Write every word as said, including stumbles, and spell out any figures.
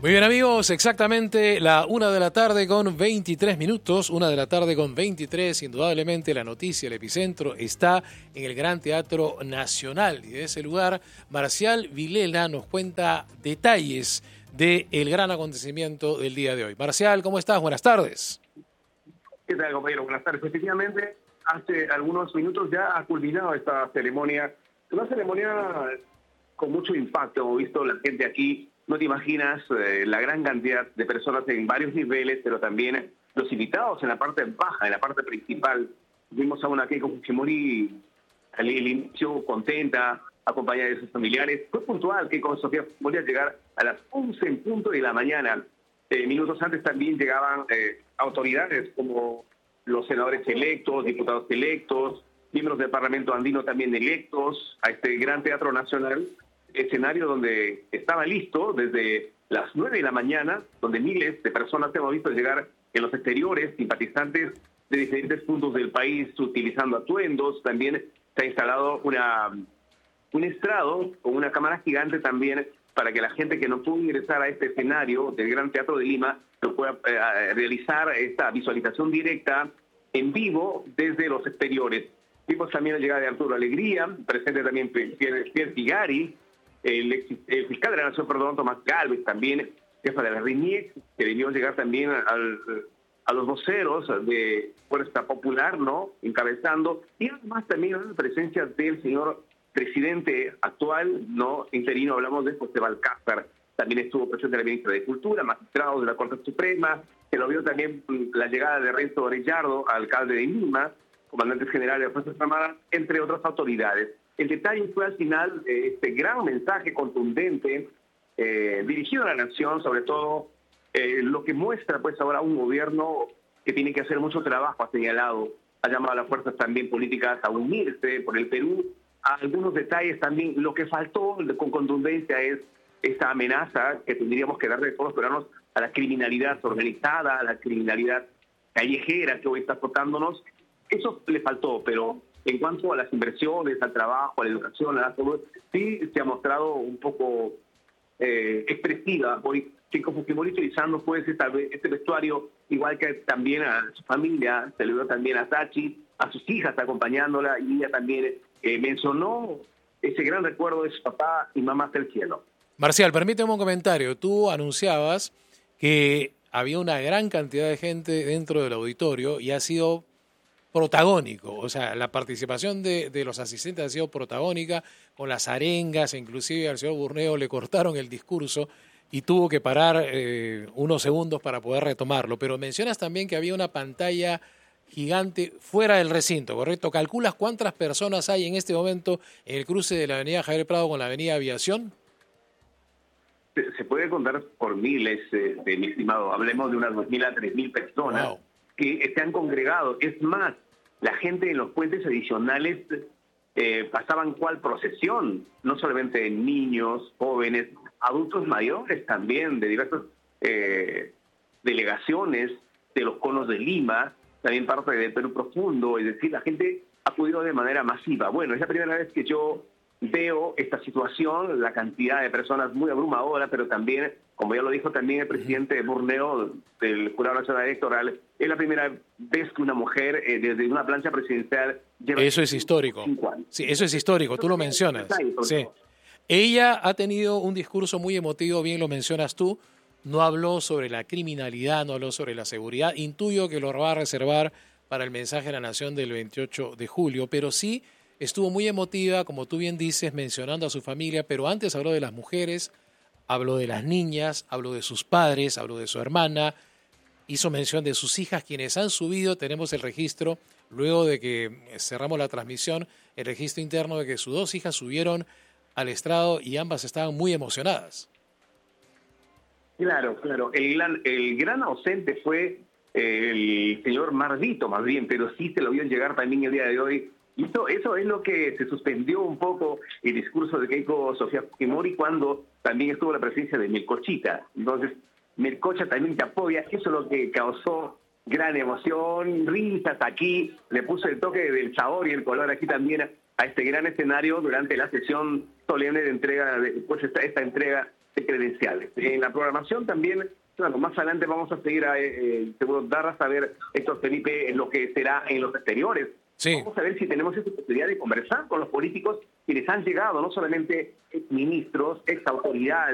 Muy bien, amigos, exactamente la una de la tarde con veintitrés minutos, una de la tarde con veintitrés, indudablemente la noticia, el epicentro está en el Gran Teatro Nacional y de ese lugar Marcial Vilela nos cuenta detalles del gran acontecimiento del día de hoy. Marcial, ¿cómo estás? Buenas tardes. ¿Qué tal, compañero? Buenas tardes. Efectivamente, hace algunos minutos ya ha culminado esta ceremonia, una ceremonia con mucho impacto. Hemos visto la gente aquí. No te imaginas eh, la gran cantidad de personas en varios niveles, pero también los invitados en la parte baja, en la parte principal. Vimos a una Keiko Fujimori al inicio contenta, acompañada de sus familiares. Fue puntual Keiko Sofía Fujimori a llegar a las once en punto de la mañana. Eh, minutos antes también llegaban eh, autoridades como los senadores electos, diputados electos, miembros del Parlamento andino también electos a este Gran Teatro Nacional. Escenario donde estaba listo desde las nueve de la mañana, donde miles de personas hemos visto llegar en los exteriores, simpatizantes de diferentes puntos del país utilizando atuendos. También se ha instalado una, un estrado con una cámara gigante también para que la gente que no pudo ingresar a este escenario del Gran Teatro de Lima lo pueda eh, realizar esta visualización directa en vivo desde los exteriores. Vimos también la llegada de Arturo Alegría, presente también Pierre, Pierre Figari, El, ex, el fiscal de la Nación, perdón, Tomás Gálvez, también jefa de la RINIEX, que debió llegar también al, a los voceros de Fuerza Popular, ¿no? Encabezando, y además también la presencia del señor presidente actual, ¿no? Interino, hablamos de José Balcázar. También estuvo presente la ministra de Cultura, magistrados de la Corte Suprema, se lo vio también la llegada de Renzo Orellardo, alcalde de Lima, comandante general de las Fuerzas Armadas, entre otras autoridades. El detalle fue al final eh, este gran mensaje contundente eh, dirigido a la nación, sobre todo eh, lo que muestra pues ahora un gobierno que tiene que hacer mucho trabajo, ha señalado, ha llamado a las fuerzas también políticas a unirse por el Perú. A algunos detalles también, lo que faltó con contundencia es esta amenaza que tendríamos que darle todos los peruanos a la criminalidad organizada, a la criminalidad callejera que hoy está azotándonos. Eso le faltó, pero en cuanto a las inversiones, al trabajo, a la educación, a la salud, sí se ha mostrado un poco eh, expresiva. Hoy Keiko Fujimori utilizando pues esta, este vestuario, igual que también a su familia, se le dio también a Sachi, a sus hijas acompañándola, y ella también eh, mencionó ese gran recuerdo de su papá y mamá hasta el cielo. Marcial, permíteme un comentario. Tú anunciabas que había una gran cantidad de gente dentro del auditorio y ha sido protagónico, o sea, la participación de, de los asistentes ha sido protagónica, con las arengas, e inclusive al señor Burneo le cortaron el discurso y tuvo que parar eh, unos segundos para poder retomarlo. Pero mencionas también que había una pantalla gigante fuera del recinto, ¿correcto? ¿Calculas cuántas personas hay en este momento en el cruce de la avenida Javier Prado con la avenida Aviación? Se, se puede contar por miles, eh, de, mi estimado. Hablemos de unas dos mil a tres mil personas. Wow. Que se han congregado. Es más, la gente en los puentes adicionales eh, pasaban cual procesión, no solamente niños, jóvenes, adultos mayores también, de diversas eh, delegaciones de los conos de Lima, también parte del Perú profundo, es decir, la gente ha acudido de manera masiva. Bueno, es la primera vez que yo veo esta situación, la cantidad de personas muy abrumadora, pero también, como ya lo dijo también el presidente Burneo del Jurado Nacional Electoral, es la primera vez que una mujer eh, desde una plancha presidencial lleva... Eso es histórico. Sí, eso es histórico, tú lo mencionas. Sí. Ella ha tenido un discurso muy emotivo, bien lo mencionas tú, no habló sobre la criminalidad, no habló sobre la seguridad, intuyo que lo va a reservar para el mensaje de la Nación del veintiocho de julio, pero sí estuvo muy emotiva, como tú bien dices, mencionando a su familia, pero antes habló de las mujeres, habló de las niñas, habló de sus padres, habló de su hermana, hizo mención de sus hijas, quienes han subido, tenemos el registro, luego de que cerramos la transmisión, el registro interno de que sus dos hijas subieron al estrado y ambas estaban muy emocionadas. Claro, claro. El gran, el gran ausente fue el señor Mardito, más bien, pero sí se lo vio llegar también el día de hoy. Y eso, eso es lo que se suspendió un poco el discurso de Keiko Sofía Fujimori cuando también estuvo la presencia de Melcochita. Entonces, Melcocha también te apoya. Eso es lo que causó gran emoción, risas aquí. Le puso el toque del sabor y el color aquí también a este gran escenario durante la sesión solemne de entrega, de, pues esta, esta entrega de credenciales. En la programación también, claro, más adelante vamos a seguir a, eh, seguro dar a saber, Héctor Felipe, en lo que será en los exteriores. Sí. Vamos a ver si tenemos esa posibilidad de conversar con los políticos quienes han llegado, no solamente ex ministros, ex autoridades,